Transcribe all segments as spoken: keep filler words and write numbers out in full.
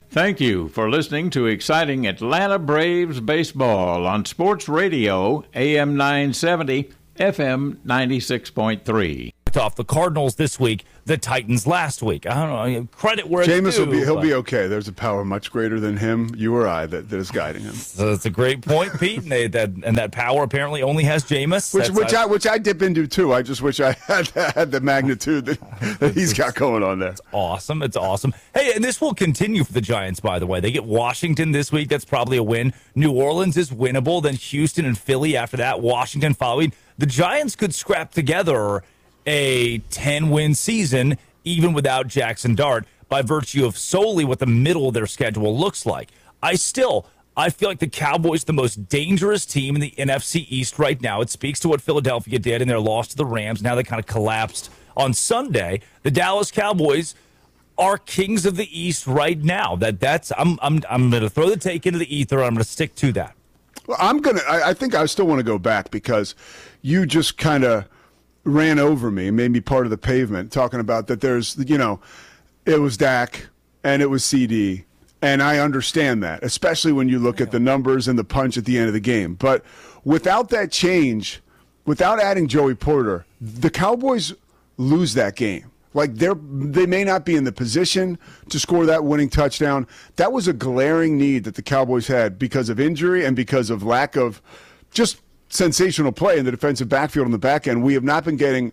Thank you for listening to exciting Atlanta Braves baseball on Sports Radio, A M nine seventy, F M ninety-six point three. Off the Cardinals this week, the Titans last week. I don't know. Credit where it's Jameis due. will be, he'll but... be okay. There's a power much greater than him, you or I, that, that is guiding him. So that's a great point, Pete. And, they, that, and that power apparently only has Jameis. Which, which, I, I, which I dip into, too. I just wish I had, had the magnitude that, that he's got going on there. It's awesome. It's awesome. Hey, and this will continue for the Giants, by the way. They get Washington this week. That's probably a win. New Orleans is winnable. Then Houston and Philly after that. Washington following. The Giants could scrap together a ten-win season even without Jackson Dart by virtue of solely what the middle of their schedule looks like. I still, I feel like the Cowboys are the most dangerous team in the N F C East right now. It speaks to what Philadelphia did in their loss to the Rams. Now they kind of collapsed on Sunday. The Dallas Cowboys are kings of the East right now. That that's I'm I'm I'm going to throw the take into the ether. I'm going to stick to that. Well, I'm gonna. I, I think I still want to go back because you just kind of ran over me, made me part of the pavement, talking about that there's, you know, it was Dak and it was C D, and I understand that, especially when you look at the numbers and the punch at the end of the game. But without that change, without adding Joey Porter, the Cowboys lose that game. Like, they're, they may not be in the position to score that winning touchdown. That was a glaring need that the Cowboys had because of injury and because of lack of just sensational play in the defensive backfield on the back end. We have not been getting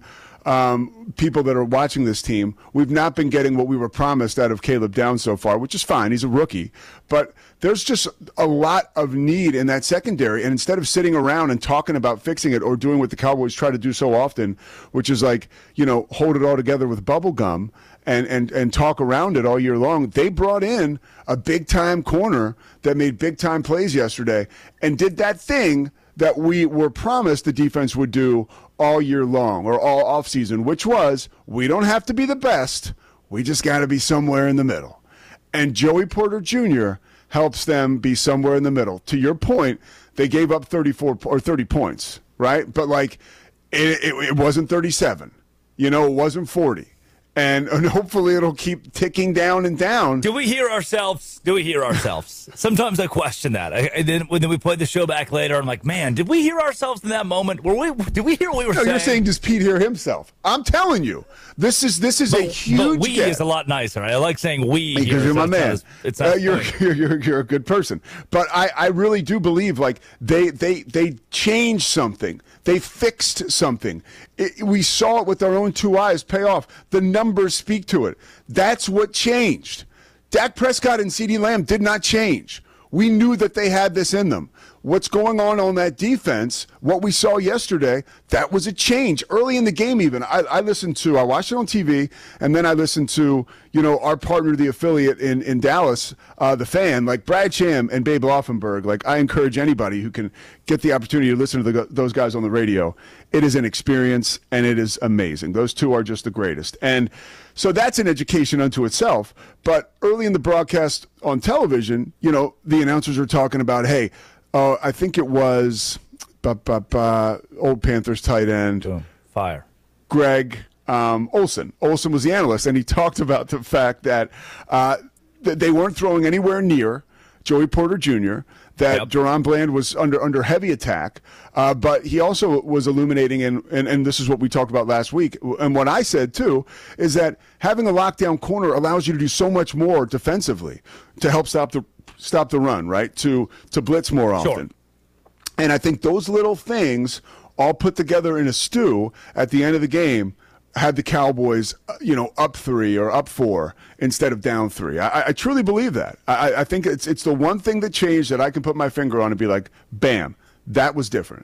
um, people that are watching this team. We've not been getting what we were promised out of Caleb Downs so far, which is fine. He's a rookie. But there's just a lot of need in that secondary. And instead of sitting around and talking about fixing it or doing what the Cowboys try to do so often, which is like, you know, hold it all together with bubble gum and, and, and talk around it all year long, they brought in a big-time corner that made big-time plays yesterday and did that thing that we were promised the defense would do all year long or all offseason, which was, we don't have to be the best. We just got to be somewhere in the middle. And Joey Porter Junior helps them be somewhere in the middle. To your point, they gave up thirty-four or thirty points, right? But, like, it, it, it wasn't thirty-seven. You know, it wasn't forty. And, and hopefully it'll keep ticking down and down. Do we hear ourselves? Do we hear ourselves? Sometimes I question that. I, and then when we play the show back later, I'm like, man, did we hear ourselves in that moment? Were we? Did we hear what we were no, saying? You're saying, does Pete hear himself? I'm telling you, this is this is but, a huge. But we gap. is a lot nicer. I like saying we because here, you're so my it's man. Not, it's uh, you're, you're you're you're a good person. But I, I really do believe like they they they changed something. They fixed something. It, we saw it with our own two eyes pay off. The numbers speak to it. That's what changed. Dak Prescott and CeeDee Lamb did not change. We knew that they had this in them. What's going on on that defense, what we saw yesterday, that was a change. Early in the game even, I, I listened to, I watched it on T V, and then I listened to, you know, our partner, the affiliate in, in Dallas, uh, The Fan, like Brad Cham and Babe Laufenberg. Like, I encourage anybody who can get the opportunity to listen to the, those guys on the radio. It is an experience, and it is amazing. Those two are just the greatest. And so that's an education unto itself. But early in the broadcast on television, you know, the announcers are talking about, hey, uh, I think it was uh, uh, uh, old Panthers tight end. Boom. Fire. Greg um, Olsen. Olsen was the analyst, and he talked about the fact that uh, th- they weren't throwing anywhere near Joey Porter Junior, that yep. Deron Bland was under under heavy attack, uh, but he also was illuminating, and, and, and this is what we talked about last week, and what I said too, is that having a lockdown corner allows you to do so much more defensively to help stop the stop the run, right, to, to blitz more often. Sure. And I think those little things all put together in a stew at the end of the game had the Cowboys, you know, up three or up four instead of down three. I, I truly believe that. I, I think it's it's the one thing that changed that I can put my finger on and be like, bam, that was different.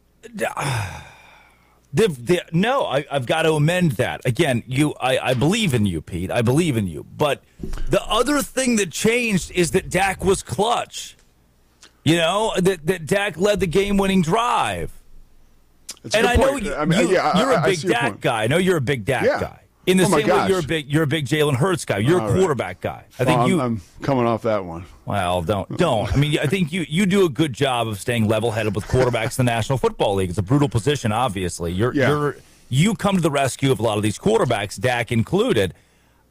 The, the, no, I, I've got to amend that. Again, you, I, I believe in you, Pete. I believe in you. But the other thing that changed is that Dak was clutch. You know, that, that Dak led the game-winning drive. That's a and good I know point. you, I mean, you, yeah, you're I, a big Dak guy. I know you're a big Dak yeah. guy. In the oh same gosh. way, you're a big, you're a big Jalen Hurts guy. You're All a quarterback right. guy. I think well, you. I'm, I'm coming off that one. Well, don't, don't. I mean, I think you, you do a good job of staying level-headed with quarterbacks in the National Football League. It's a brutal position, obviously. You're, yeah. you're, you come to the rescue of a lot of these quarterbacks, Dak included.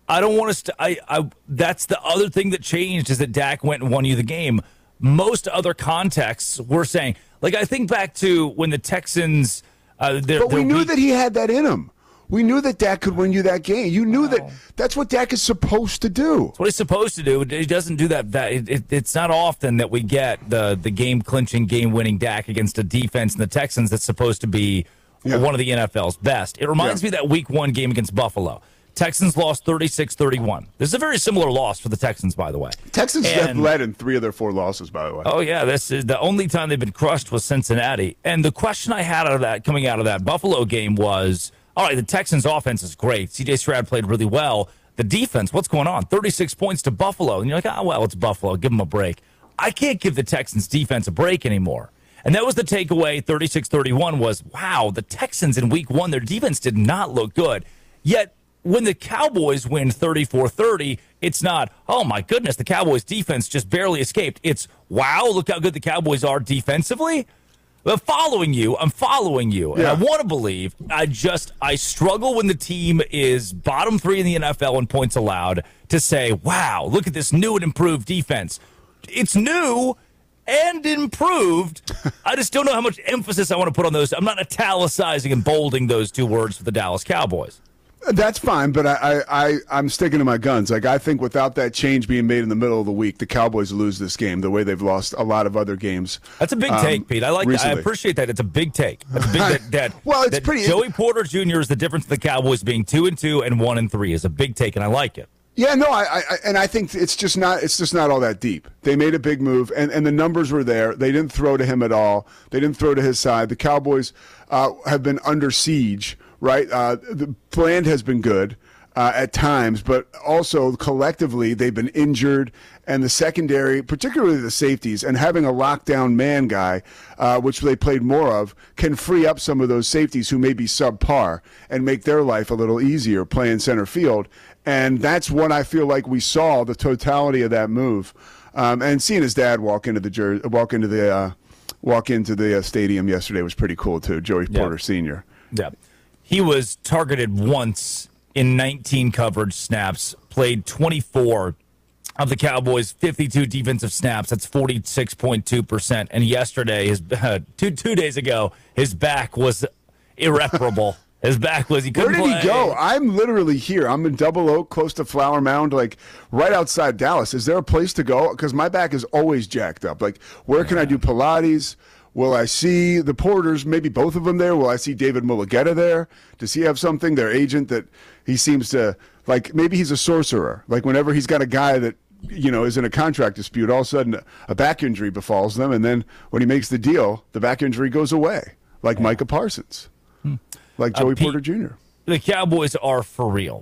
I don't want to. St- I, I. That's the other thing that changed is that Dak went and won you the game. Most other contexts were saying, like, I think back to when the Texans. Uh, but we knew week- that he had that in him. We knew that Dak could win you that game. You knew wow. that that's what Dak is supposed to do. That's what he's supposed to do. He doesn't do that. that it, it, it's not often that we get the the game clinching, game winning Dak against a defense in the Texans that's supposed to be yeah. one of the N F L's best. It reminds yeah. me of that Week One game against Buffalo. Texans lost thirty-six thirty-one. This is a very similar loss for the Texans, by the way. Texans and, have led in three of their four losses, by the way. Oh, yeah. This is the only time they've been crushed was Cincinnati. And the question I had out of that, coming out of that Buffalo game was, all right, the Texans' offense is great. C J Stroud played really well. The defense, what's going on? thirty-six points to Buffalo. And you're like, oh, well, it's Buffalo. Give them a break. I can't give the Texans' defense a break anymore. And that was the takeaway, thirty-six thirty-one, was, wow, the Texans in week one, their defense did not look good. Yet, when the Cowboys win thirty-four thirty, it's not, oh, my goodness, the Cowboys' defense just barely escaped. It's, wow, look how good the Cowboys are defensively. I'm following you. I'm following you. And yeah. I want to believe. I just, I struggle when the team is bottom three in the N F L in points allowed to say, wow, look at this new and improved defense. It's new and improved. I just don't know how much emphasis I want to put on those. I'm not italicizing and bolding those two words for the Dallas Cowboys. That's fine, but I, I, I'm sticking to my guns. Like, I think without that change being made in the middle of the week, the Cowboys lose this game the way they've lost a lot of other games. That's a big um, take, Pete. I like that. I appreciate that. It's a big take. That's a big that, that, well, it's that pretty. Joey Porter Junior is the difference of the Cowboys being two and two and one and three is a big take, and I like it. Yeah, no, I, I and I think it's just not it's just not all that deep. They made a big move, and, and the numbers were there. They didn't throw to him at all. They didn't throw to his side. The Cowboys uh, have been under siege, right? Uh, the Bland has been good. Uh, at times, but also collectively they've been injured, and the secondary, particularly the safeties, and having a lockdown man guy, uh, which they played more of, can free up some of those safeties who may be subpar and make their life a little easier playing center field. And that's what I feel like we saw, the totality of that move. Um, and seeing his dad walk into the jer- walk into the uh, walk into the uh, stadium yesterday was pretty cool too. Joey Porter yeah. Senior Yeah, he was targeted once in nineteen coverage snaps, played twenty-four of the Cowboys' fifty-two defensive snaps. That's forty-six point two percent. And yesterday, his uh, two two days ago, his back was irreparable. His back was he couldn't Where did play. he go? I'm literally here. I'm in Double Oak, close to Flower Mound, like right outside Dallas. Is there a place to go? Because my back is always jacked up. Like, where can I do Pilates? Will I see the Porters, maybe both of them there? Will I see David Mulugeta there? Does he have something, their agent, that he seems to, like, maybe he's a sorcerer. Like, whenever he's got a guy that, you know, is in a contract dispute, all of a sudden a back injury befalls them, and then when he makes the deal, the back injury goes away, like yeah. Micah Parsons, hmm. like Joey uh, Pete, Porter Junior The Cowboys are for real.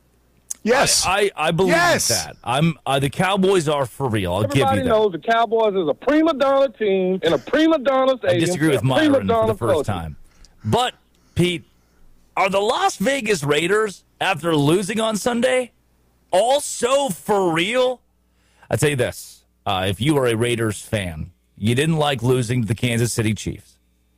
Yes, I, I, I believe yes. that. I'm uh, the Cowboys are for real. I'll Everybody give you that. knows the Cowboys is a prima donna team in a prima donna stadium. I disagree with Myron for the first culture. time. But, Pete, are the Las Vegas Raiders, after losing on Sunday, also for real? I tell you this. Uh, if you are a Raiders fan, you didn't like losing to the Kansas City Chiefs.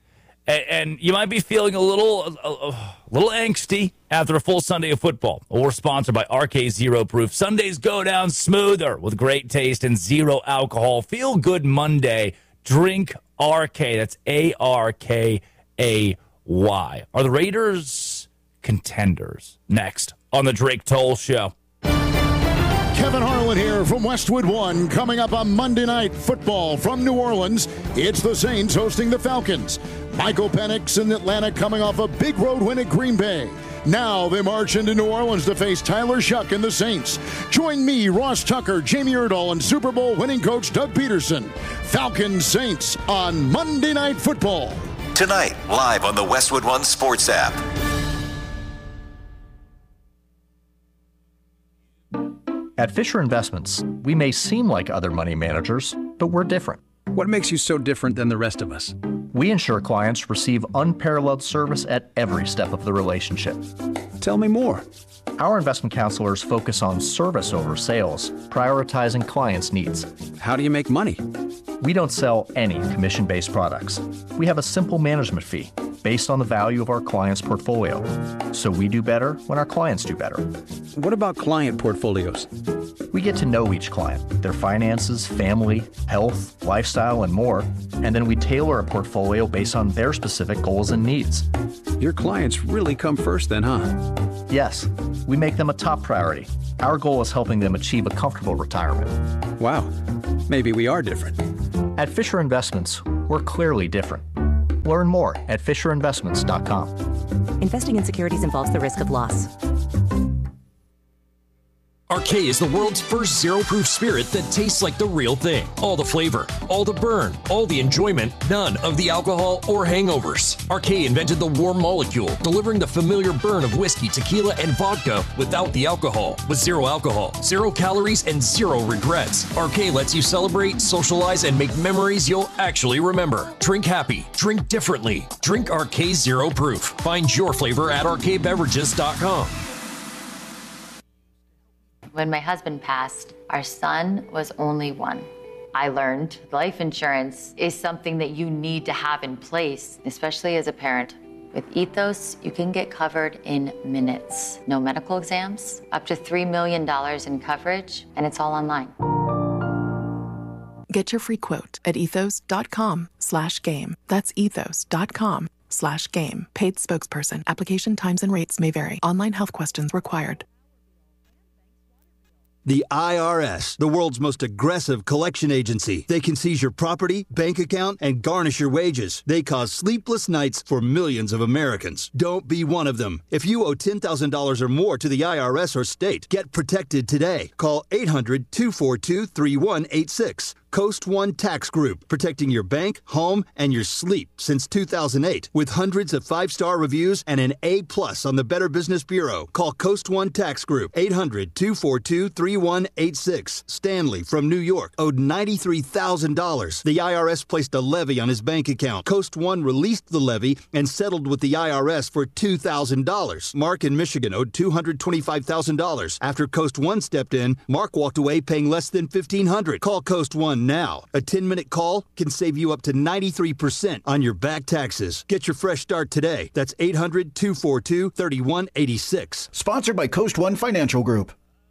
And you might be feeling a little a, a little angsty after a full Sunday of football. Well, we're sponsored by R K Zero Proof. Sundays go down smoother with great taste and zero alcohol. Feel good Monday. Drink R K. That's A R K A Y. Are the Raiders contenders? Next on the Drake Toll Show. Kevin Harlan here from Westwood One. Coming up on Monday Night Football from New Orleans, it's the Saints hosting the Falcons. Michael Penix in Atlanta coming off a big road win at Green Bay. Now they march into New Orleans to face Tyler Shuck and the Saints. Join me, Ross Tucker, Jamie Erdahl, and Super Bowl winning coach Doug Peterson. Falcons Saints on Monday Night Football. Tonight, live on the Westwood One Sports app. At Fisher Investments, we may seem like other money managers, but we're different. What makes you so different than the rest of us? We ensure clients receive unparalleled service at every step of the relationship. Tell me more. Our investment counselors focus on service over sales, prioritizing clients' needs. How do you make money? We don't sell any commission-based products. We have a simple management fee based on the value of our client's portfolio. So we do better when our clients do better. What about client portfolios? We get to know each client, their finances, family, health, lifestyle, and more, and then we tailor a portfolio based on their specific goals and needs. Your clients really come first then, huh? Yes, we make them a top priority. Our goal is helping them achieve a comfortable retirement. Wow, maybe we are different. At Fisher Investments, we're clearly different. Learn more at fisher investments dot com. Investing in securities involves the risk of loss. Arcade is the world's first zero-proof spirit that tastes like the real thing. All the flavor, all the burn, all the enjoyment, none of the alcohol or hangovers. Arcade invented the warm molecule, delivering the familiar burn of whiskey, tequila, and vodka without the alcohol. With zero alcohol, zero calories, and zero regrets. Arcade lets you celebrate, socialize, and make memories you'll actually remember. Drink happy. Drink differently. Drink Arcade Zero Proof. Find your flavor at arcade beverages dot com. When my husband passed, our son was only one. I learned life insurance is something that you need to have in place, especially as a parent. With Ethos, you can get covered in minutes. No medical exams, up to three million dollars in coverage, and it's all online. Get your free quote at ethos.com slash game. That's ethos.com slash game. Paid spokesperson. Application times and rates may vary. Online health questions required. The I R S, the world's most aggressive collection agency. They can seize your property, bank account, and garnish your wages. They cause sleepless nights for millions of Americans. Don't be one of them. If you owe ten thousand dollars or more to the I R S or state, get protected today. Call eight hundred, two four two, three one eight six. Coast One Tax Group, protecting your bank, home, and your sleep since two thousand eight. With hundreds of five-star reviews and an A plus on the Better Business Bureau. Call Coast One Tax Group, eight hundred, two four two, three one eight six. Stanley from New York owed ninety-three thousand dollars. The I R S placed a levy on his bank account. Coast One released the levy and settled with the I R S for two thousand dollars. Mark in Michigan owed two hundred twenty-five thousand dollars. After Coast One stepped in, Mark walked away paying less than fifteen hundred dollars. Call Coast One now. A ten-minute call can save you up to ninety-three percent on your back taxes. Get your fresh start today. That's eight hundred, two four two, three one eight six. Sponsored by Coast One Financial Group.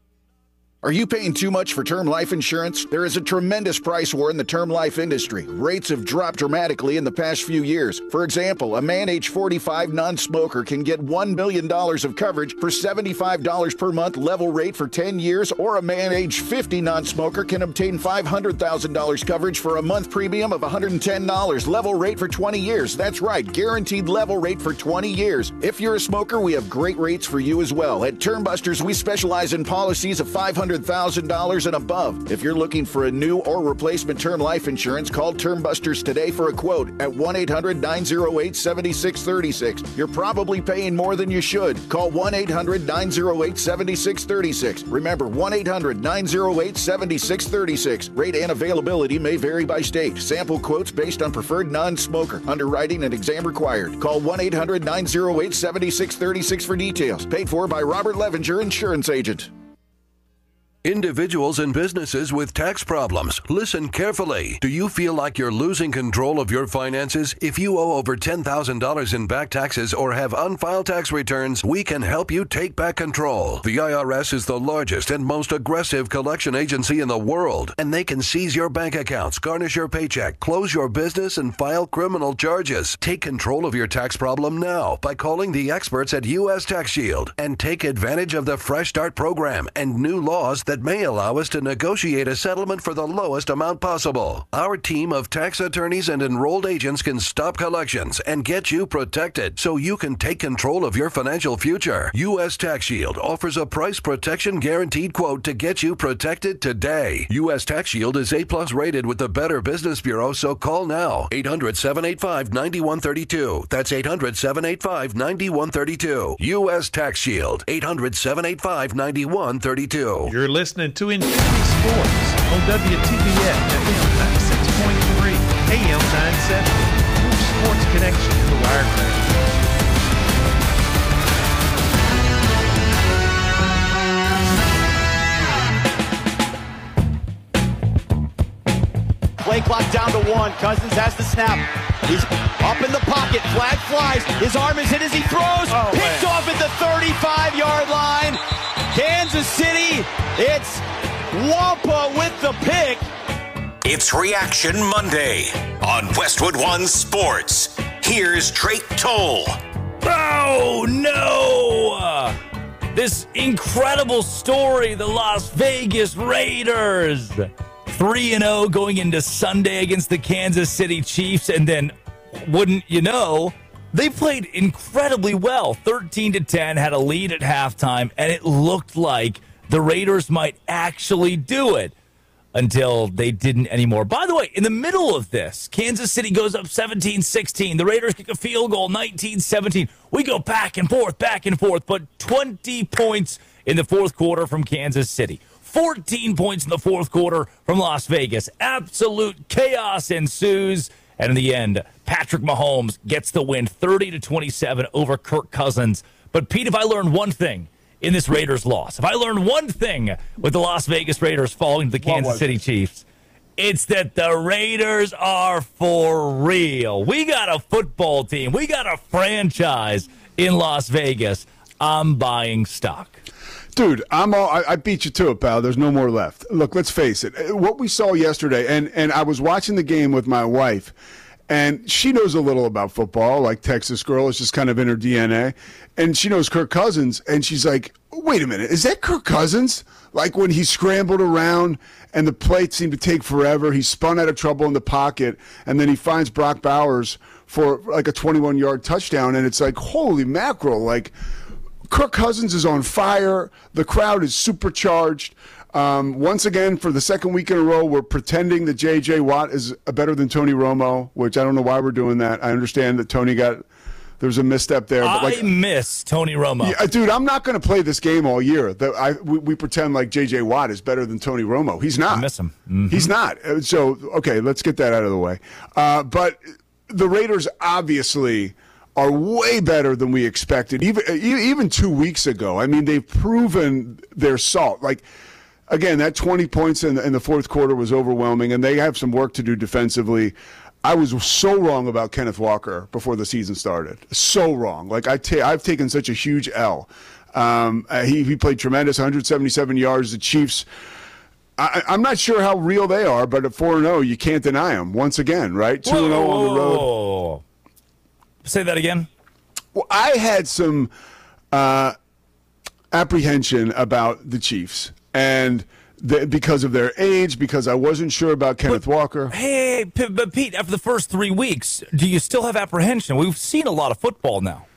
Are you paying too much for term life insurance? There is a tremendous price war in the term life industry. Rates have dropped dramatically in the past few years. For example, a man age forty-five non-smoker can get one million dollars of coverage for seventy-five dollars per month level rate for ten years, or a man age fifty non-smoker can obtain five hundred thousand dollars coverage for a month premium of one hundred ten dollars level rate for twenty years. That's right, guaranteed level rate for twenty years. If you're a smoker, we have great rates for you as well. At Term Busters, we specialize in policies of five hundred thousand dollars and above. If you're looking for a new or replacement term life insurance, call Term Busters today for a quote at one eight hundred, nine oh eight, seven six three six. You're probably paying more than you should. Call one eight hundred, nine oh eight, seven six three six. Remember, one eight hundred, nine oh eight, seven six three six. Rate and availability may vary by state. Sample quotes based on preferred non-smoker. Underwriting and exam required. Call one eight hundred, nine oh eight, seven six three six for details. Paid for by Robert Levenger, Insurance Agent. Individuals and businesses with tax problems, listen carefully. Do you feel like you're losing control of your finances? If you owe over ten thousand dollars in back taxes or have unfiled tax returns, we can help you take back control. The I R S is the largest and most aggressive collection agency in the world, and they can seize your bank accounts, garnish your paycheck, close your business, and file criminal charges. Take control of your tax problem now by calling the experts at U S Tax Shield and take advantage of the Fresh Start program and new laws that may allow us to negotiate a settlement for the lowest amount possible. Our team of tax attorneys and enrolled agents can stop collections and get you protected so you can take control of your financial future. U S Tax Shield offers a price protection guaranteed quote to get you protected today. U S Tax Shield is A plus rated with the Better Business Bureau, so call now. eight hundred, seven eight five, nine one three two. That's eight hundred, seven eight five, nine one three two. U S Tax Shield. eight hundred, seven eight five, nine one three two. You're listening to Infinity Sports on W T B F F M ninety-six point three, A M nine seventy. Your sports connection to the Wiregrass. Play clock down to one. Cousins has the snap. He's up in the pocket. Flag flies. His arm is hit as he throws. Oh, Picked man. off at the thirty-five-yard line. Kansas City, it's Wampa with the pick. It's Reaction Monday on Westwood One Sports. Here's Drake Toll. Oh, no! This incredible story, the Las Vegas Raiders. three and oh going into Sunday against the Kansas City Chiefs, and then, wouldn't you know, they played incredibly well. thirteen to ten, had a lead at halftime, and it looked like the Raiders might actually do it until they didn't anymore. By the way, in the middle of this, Kansas City goes up seventeen sixteen. The Raiders kick a field goal, nineteen seventeen. We go back and forth, back and forth, but twenty points in the fourth quarter from Kansas City. fourteen points in the fourth quarter from Las Vegas. Absolute chaos ensues. And in the end, Patrick Mahomes gets the win, thirty to twenty-seven over Kirk Cousins. But, Pete, if I learned one thing in this Raiders loss, if I learned one thing with the Las Vegas Raiders falling to the Kansas City Chiefs, it's that the Raiders are for real. We got a football team. We got a franchise in Las Vegas. I'm buying stock. Dude, I'm all. I, I beat you to it, pal. There's no more left. Look, let's face it. What we saw yesterday, and and I was watching the game with my wife, and she knows a little about football, like Texas girl. It's just kind of in her D N A, and she knows Kirk Cousins, and she's like, "Wait a minute, is that Kirk Cousins?" Like when he scrambled around and the play seemed to take forever. He spun out of trouble in the pocket, and then he finds Brock Bowers for like a twenty-one-yard touchdown, and it's like, holy mackerel, like. Kirk Cousins is on fire. The crowd is supercharged. Um, once again, for the second week in a row, we're pretending that J J. Watt is better than Tony Romo, which I don't know why we're doing that. I understand that Tony got – there was a misstep there. But like, I miss Tony Romo. Yeah, dude, I'm not going to play this game all year. The, I, we, we pretend like J J. Watt is better than Tony Romo. He's not. I miss him. Mm-hmm. He's not. So, okay, let's get that out of the way. Uh, but the Raiders obviously – are way better than we expected, even even two weeks ago. I mean, they've proven their salt. Like, again, that twenty points in the, in the fourth quarter was overwhelming, and they have some work to do defensively. I was so wrong about Kenneth Walker before the season started. So wrong. Like, I ta- I've taken such a huge L. Um, he, he played tremendous, one hundred seventy-seven yards. The Chiefs, I, I'm not sure how real they are, but at four and oh, you can't deny them once again, right? two and oh on the road. Say that again. Well, I had some uh, apprehension about the Chiefs, and the, because of their age, because I wasn't sure about Kenneth but, Walker. Hey, but Pete, after the first three weeks, do you still have apprehension? We've seen a lot of football now.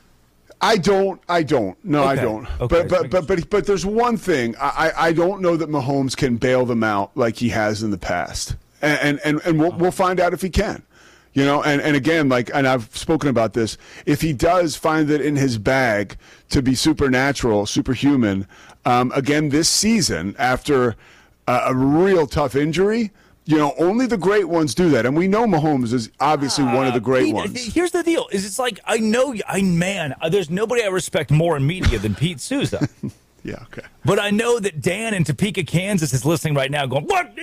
I don't. I don't. No, okay. I don't. Okay. But but but but but there's one thing. I I don't know that Mahomes can bail them out like he has in the past, and and and we'll we'll find out if he can. You know, and, and again, like, and I've spoken about this, if he does find it in his bag to be supernatural, superhuman, um, again, this season, after a, a real tough injury, you know, only the great ones do that. And we know Mahomes is obviously uh, one of the great Pete, ones. Here's the deal. Is it's like, I know, I man, there's nobody I respect more in media than Pete Souza. Yeah, okay. But I know that Dan in Topeka, Kansas is listening right now going, what?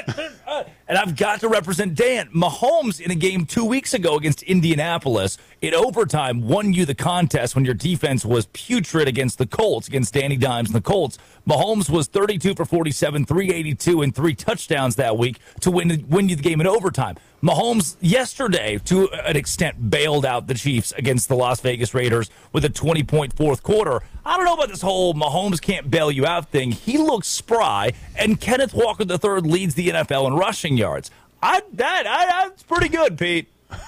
And I've got to represent Dan. Mahomes in a game two weeks ago against Indianapolis in overtime won you the contest when your defense was putrid against the Colts, against Danny Dimes and the Colts. Mahomes was thirty-two for forty-seven, three eighty-two, and three touchdowns that week to win, win you the game in overtime. Mahomes yesterday, to an extent, bailed out the Chiefs against the Las Vegas Raiders with a twenty-point fourth quarter. I don't know about this whole Mahomes can't bail you out thing. He looks spry, and Kenneth Walker the third leads the N F L in rushing yards. I, that, I, that's pretty good, Pete.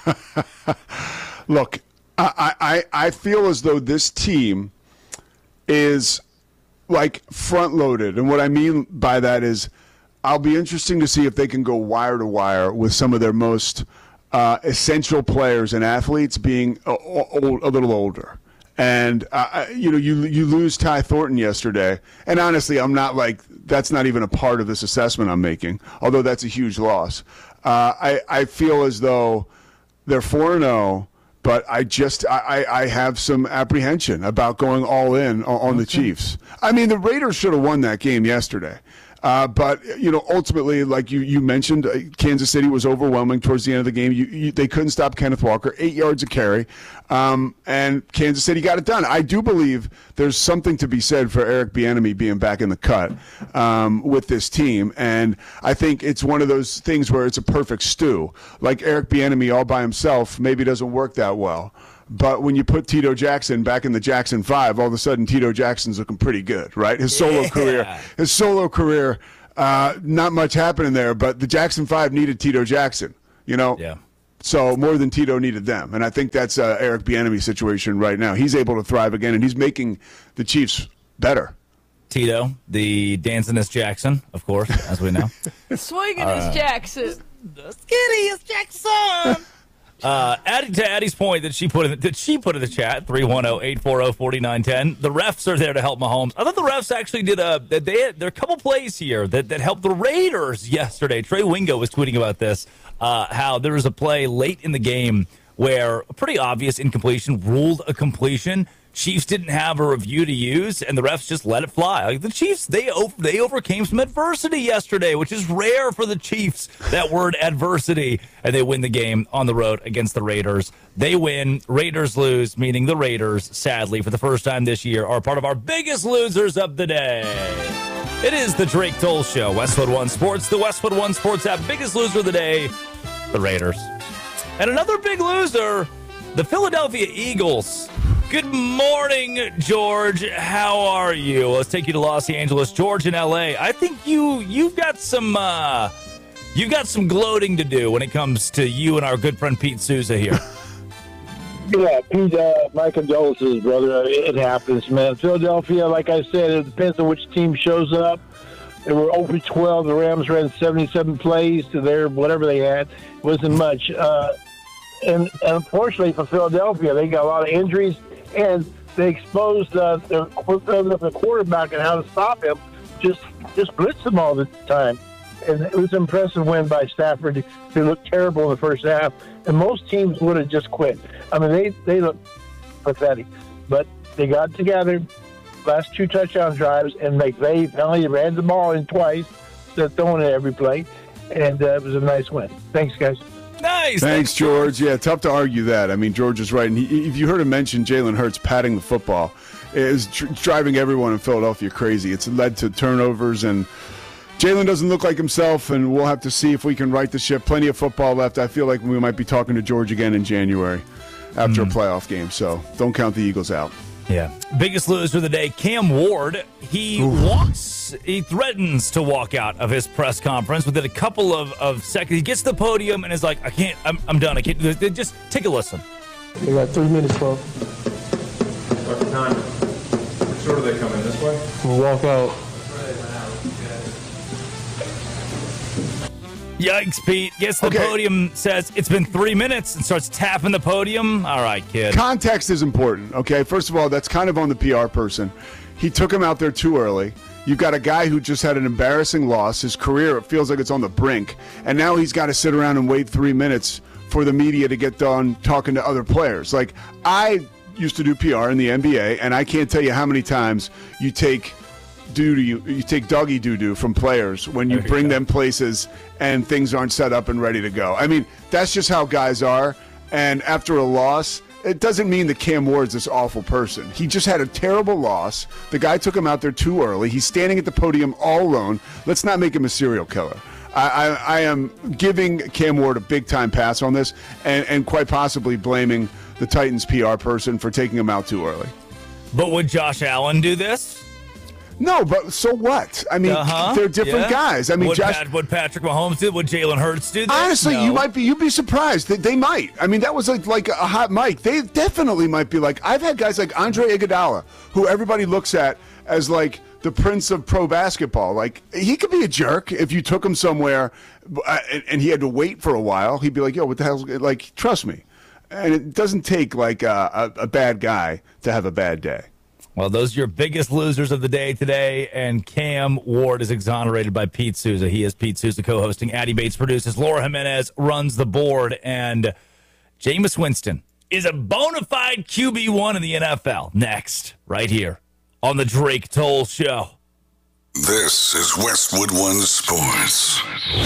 Look, I, I, I feel as though this team is, like, front-loaded. And what I mean by that is I'll be interesting to see if they can go wire to wire with some of their most uh, essential players and athletes being a, a, a little older. And, uh, you know, you you lose Ty Thornton yesterday. And honestly, I'm not like, that's not even a part of this assessment I'm making, although that's a huge loss. Uh, I, I feel as though they're four and oh, but I just, I, I have some apprehension about going all in on, on the Chiefs. I mean, the Raiders should have won that game yesterday. Uh, but, you know, ultimately, like you, you mentioned, uh, Kansas City was overwhelming towards the end of the game. You, you, they couldn't stop Kenneth Walker, eight yards a carry, um, and Kansas City got it done. I do believe there's something to be said for Eric Bieniemy being back in the cut um, with this team, and I think it's one of those things where it's a perfect stew. Like Eric Bieniemy all by himself maybe doesn't work that well. But when you put Tito Jackson back in the Jackson Five, all of a sudden Tito Jackson's looking pretty good, right? His solo yeah. career, his solo career, uh, not much happening there. But the Jackson Five needed Tito Jackson, you know. Yeah. So more than Tito needed them, and I think that's uh, Eric Bieniemy's situation right now. He's able to thrive again, and he's making the Chiefs better. Tito, the dancingest Jackson, of course, as we know. Swinging Uh, is Jackson. The skinniest Jackson. Uh, adding to Addie's point that she put in that she put in the chat, three one zero, eight four zero, four nine one zero. The refs are there to help Mahomes. I thought the refs actually did a they had, there are a couple plays here that, that helped the Raiders yesterday. Trey Wingo was tweeting about this, uh, how there was a play late in the game where a pretty obvious incompletion ruled a completion. Chiefs didn't have a review to use, and the refs just let it fly. Like the Chiefs, they over, they overcame some adversity yesterday, which is rare for the Chiefs, that word adversity, and they win the game on the road against the Raiders. They win, Raiders lose, meaning the Raiders, sadly, for the first time this year, are part of our biggest losers of the day. It is the Drake Toll Show, Westwood One Sports, the Westwood One Sports app, biggest loser of the day, the Raiders. And another big loser, the Philadelphia Eagles. Good morning, George. How are you? Let's take you to Los Angeles, George, in L A. I think you you've got some uh, you've got some gloating to do when it comes to you and our good friend Pete Souza here. Yeah, Pete, uh, my condolences, brother. It happens, man. Philadelphia, like I said, it depends on which team shows up. They were over twelve. The Rams ran seventy-seven plays to their whatever they had. It wasn't much. Uh, and, and unfortunately for Philadelphia, they got a lot of injuries. And they exposed uh, their, the quarterback and how to stop him. Just just blitz him all the time. And it was an impressive win by Stafford, who looked terrible in the first half. And most teams would have just quit. I mean, they, they looked pathetic. But they got together, last two touchdown drives, and McVay finally ran the ball in twice. They're throwing it every play. And uh, it was a nice win. Thanks, guys. Nice. Thanks, George. Yeah, tough to argue that. I mean, George is right. And he, if you heard him mention Jalen Hurts patting the football, it is tr- driving everyone in Philadelphia crazy. It's led to turnovers, and Jalen doesn't look like himself, and we'll have to see if we can right the ship. Plenty of football left. I feel like we might be talking to George again in January after mm. a playoff game, so don't count the Eagles out. Yeah. Biggest loser of the day, Cam Ward. He Oof. walks, he threatens to walk out of his press conference within a couple of, of seconds. He gets to the podium and is like, I can't, I'm, I'm done. I can't do this. Just take a listen. You got three minutes, bro. What's the time? Which order they come in? This way? We'll walk out. Yikes, Pete. Gets the okay. podium, says it's been three minutes, and starts tapping the podium. All right, kid. Context is important, okay? First of all, that's kind of on the P R person. He took him out there too early. You've got a guy who just had an embarrassing loss. His career, it feels like it's on the brink. And now he's got to sit around and wait three minutes for the media to get done talking to other players. Like, I used to do P R in the N B A, and I can't tell you how many times you take doo you you take doggy doo-doo from players when you bring them places and things aren't set up and ready to go. I mean, that's just how guys are. And after a loss, it doesn't mean that Cam Ward's this awful person. He just had a terrible loss. The guy took him out there too early. He's standing at the podium all alone. Let's not make him a serial killer. I, I, I am giving Cam Ward a big-time pass on this, and, and quite possibly blaming the Titans P R person for taking him out too early. But would Josh Allen do this? No, but so what? I mean, uh-huh. they're different yeah. guys. I mean, would, Josh, Pat, would Patrick Mahomes do? Would Jalen Hurts do this? Honestly, no. you might be. You'd be surprised. They, they might. I mean, that was like like a hot mic. They definitely might be like. I've had guys like Andre Iguodala, who everybody looks at as like the prince of pro basketball. Like, he could be a jerk if you took him somewhere, uh, and, and he had to wait for a while. He'd be like, "Yo, what the hell?" Like, trust me. And it doesn't take like a, a, a bad guy to have a bad day. Well, those are your biggest losers of the day today, and Cam Ward is exonerated by Pete Souza. He is Pete Souza co-hosting. Addie Bates produces. Laura Jimenez runs the board, and Jameis Winston is a bona fide Q B one in the N F L. Next, right here on the Drake Toll Show. This is Westwood One Sports.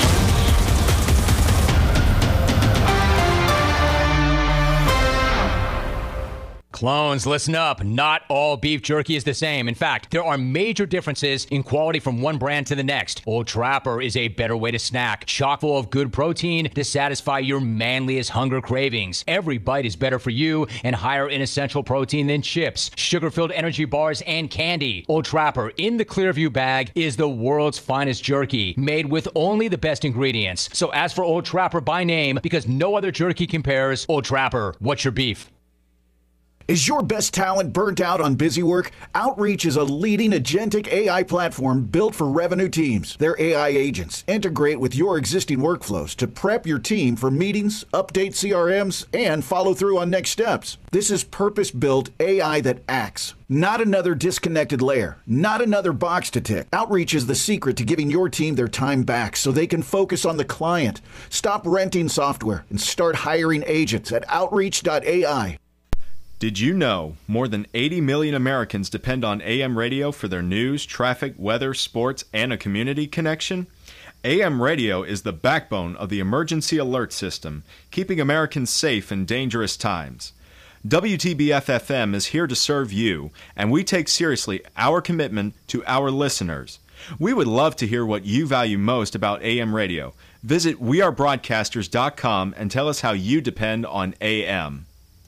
Clones, listen up. Not all beef jerky is the same. In fact, there are major differences in quality from one brand to the next. Old Trapper is a better way to snack, chock full of good protein to satisfy your manliest hunger cravings. Every bite is better for you and higher in essential protein than chips, sugar-filled energy bars, and candy. Old Trapper in the Clearview bag is the world's finest jerky, made with only the best ingredients. So ask for Old Trapper by name because no other jerky compares. Old Trapper, what's your beef? Is your best talent burnt out on busy work? Outreach is a leading agentic A I platform built for revenue teams. Their A I agents integrate with your existing workflows to prep your team for meetings, update C R Ms, and follow through on next steps. This is purpose-built A I that acts. Not another disconnected layer. Not another box to tick. Outreach is the secret to giving your team their time back so they can focus on the client. Stop renting software and start hiring agents at outreach dot A I. Did you know more than eighty million Americans depend on A M radio for their news, traffic, weather, sports, and a community connection? A M radio is the backbone of the emergency alert system, keeping Americans safe in dangerous times. W T B F F M is here to serve you, and we take seriously our commitment to our listeners. We would love to hear what you value most about A M radio. Visit we are broadcasters dot com and tell us how you depend on A M.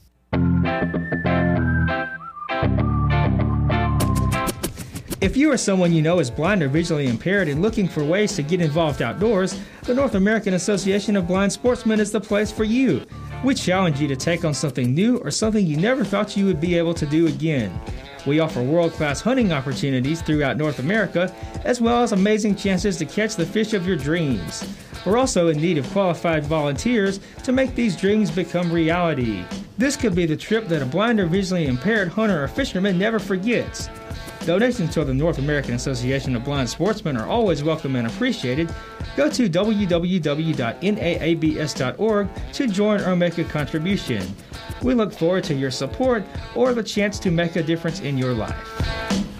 If you or someone you know is blind or visually impaired and looking for ways to get involved outdoors, the North American Association of Blind Sportsmen is the place for you. We challenge you to take on something new or something you never thought you would be able to do again. We offer world-class hunting opportunities throughout North America, as well as amazing chances to catch the fish of your dreams. We're also in need of qualified volunteers to make these dreams become reality. This could be the trip that a blind or visually impaired hunter or fisherman never forgets. Donations to the North American Association of Blind Sportsmen are always welcome and appreciated. Go to w w w dot n a a b s dot org to join or make a contribution. We look forward to your support or the chance to make a difference in your life.